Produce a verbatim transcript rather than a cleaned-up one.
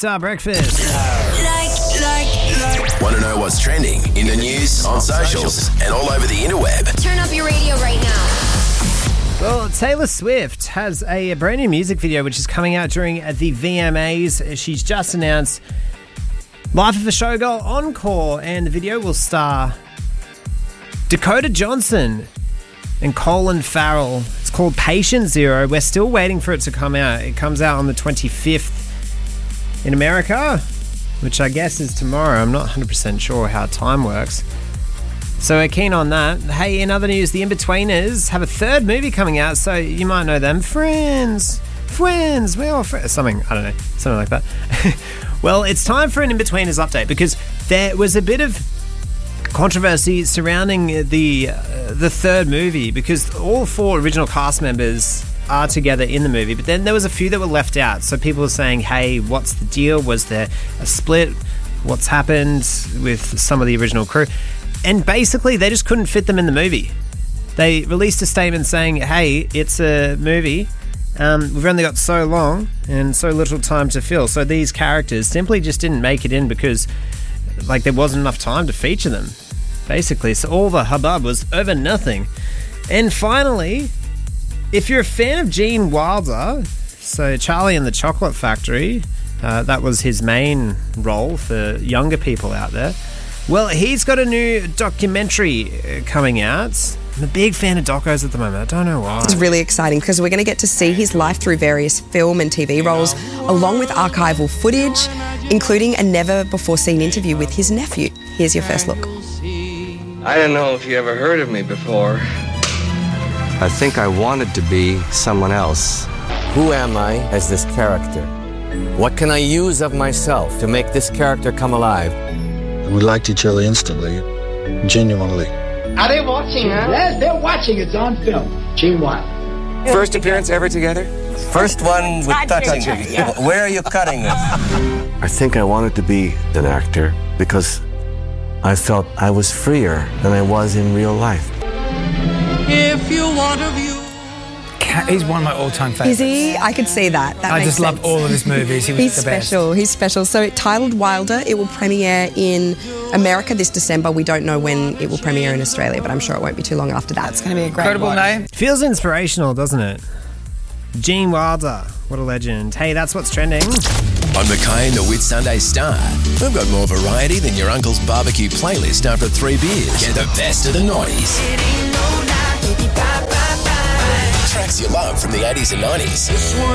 Star Breakfast. Like, like, like. Want to know what's trending in the news, on socials, and all over the interweb? Turn up your radio right now. Well, Taylor Swift has a brand new music video which is coming out during the V M As. She's just announced Life of a Showgirl Encore, and the video will star Dakota Johnson and Colin Farrell. It's called Patient Zero. We're still waiting for it to come out. It comes out on the twenty-fifth in America, which I guess is tomorrow. I'm not one hundred percent sure how time works. So we're keen on that. Hey, in other news, the In-Betweeners have a third movie coming out, so you might know them. Friends, Friends, we're all friends. Something, I don't know, something like that. Well, it's time for an In-Betweeners update because there was a bit of controversy surrounding the uh, the third movie because all four original cast members are together in the movie, but then there was a few that were left out. So people were saying, hey, what's the deal? Was there a split? What's happened with some of the original crew? And basically, they just couldn't fit them in the movie. They released a statement saying, hey, it's a movie. Um, we've only got so long and so little time to fill. So these characters simply just didn't make it in because like there wasn't enough time to feature them, basically. So all the hubbub was over nothing. And finally, if you're a fan of Gene Wilder, so Charlie and the Chocolate Factory, uh, that was his main role for younger people out there. Well, he's got a new documentary coming out. I'm a big fan of docos at the moment. I don't know why. It's really exciting because we're going to get to see his life through various film and T V roles, along with archival footage, including a never-before-seen interview with his nephew. Here's your first look. I don't know if you ever heard of me before. I think I wanted to be someone else. Who am I as this character? What can I use of myself to make this character come alive? We liked each other instantly, genuinely. Are they watching, huh? Yes, they're watching. It's on film. Gene Wilder. First appearance ever together? First one with touching. Yeah. Where are you cutting this? I think I wanted to be an actor because I felt I was freer than I was in real life. If you want a view. He's one of my all-time favourites. Is he? I could see that. That I makes just sense. love all of his movies. He was He's the best. special. He's special. So titled Wilder, it will premiere in America this December. We don't know when it will premiere in Australia, but I'm sure it won't be too long after that. It's going to be a great Incredible watch. name. Feels inspirational, doesn't it? Gene Wilder. What a legend. Hey, that's what's trending. On Mackay and the Whitsunday Star, we've got more variety than your uncle's barbecue playlist after three beers. Get the best of the noughties. Tracks you love from the eighties and nineties.